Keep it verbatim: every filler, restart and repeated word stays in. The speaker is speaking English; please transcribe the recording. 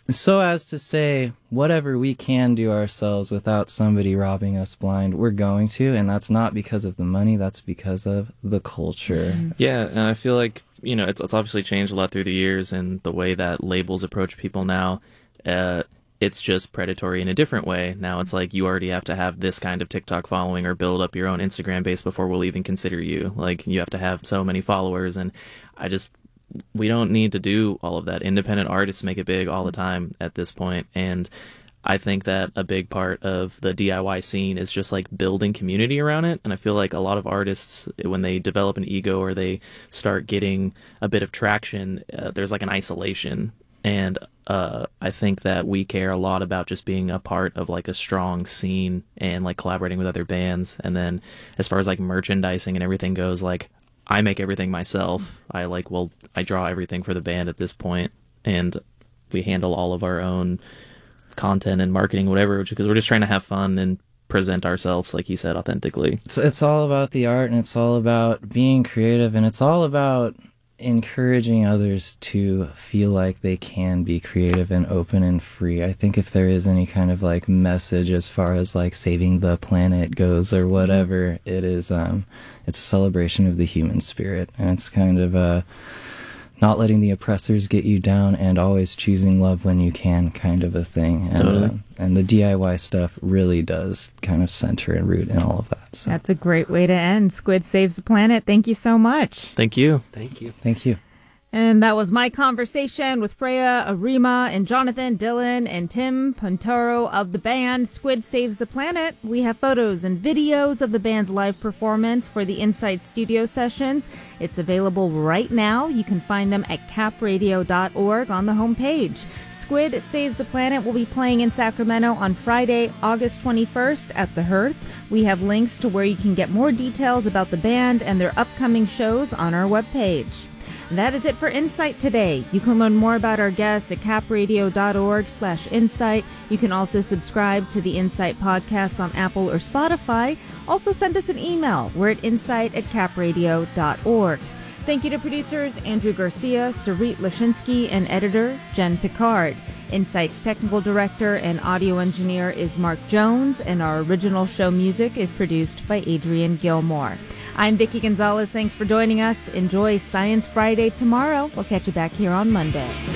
so as to say, whatever we can do ourselves without somebody robbing us blind, we're going to, and that's not because of the money, that's because of the culture. Yeah, and I feel like, you know, it's, it's obviously changed a lot through the years, and the way that labels approach people now, uh, it's just predatory in a different way. Now it's like you already have to have this kind of TikTok following or build up your own Instagram base before we'll even consider you. Like, you have to have so many followers, and I just... we don't need to do all of that. Independent artists make it big all the time at this point, and I think that a big part of the D I Y scene is just like building community around it. And I feel like a lot of artists, when they develop an ego or they start getting a bit of traction, uh, there's like an isolation. And uh, I think that we care a lot about just being a part of like a strong scene and like collaborating with other bands. And then as far as like merchandising and everything goes, like I make everything myself. I like, well, I draw everything for the band at this point, and we handle all of our own content and marketing, whatever, because we're just trying to have fun and present ourselves, like he said, authentically. It's, it's all about the art, and it's all about being creative, and it's all about encouraging others to feel like they can be creative and open and free. I think if there is any kind of like message as far as like saving the planet goes or whatever, it is um it's a celebration of the human spirit, and it's kind of uh not letting the oppressors get you down and always choosing love when you can, kind of a thing. And, totally. uh, and the D I Y stuff really does kind of center and root in all of that. So. That's a great way to end. Squid Saves the Planet. Thank you so much. Thank you. Thank you. Thank you. And that was my conversation with Freya, Arima, and Jonathan, Dylan, and Tim Pontoro of the band Squid Saves the Planet. We have photos and videos of the band's live performance for the Insight Studio sessions. It's available right now. You can find them at cap radio dot org on the homepage. Squid Saves the Planet will be playing in Sacramento on Friday, August twenty-first at the Hearth. We have links to where you can get more details about the band and their upcoming shows on our webpage. That is it for Insight today. You can learn more about our guests at cap radio dot org slash insight. You can also subscribe to the Insight podcast on Apple or Spotify. Also send us an email. We're at insight at cap radio dot org. Thank you to producers Andrew Garcia, Sarit Lashinsky, and editor Jen Picard. Insight's technical director and audio engineer is Mark Jones, and our original show music is produced by Adrian Gilmore. I'm Vicki Gonzalez. Thanks for joining us. Enjoy Science Friday tomorrow. We'll catch you back here on Monday.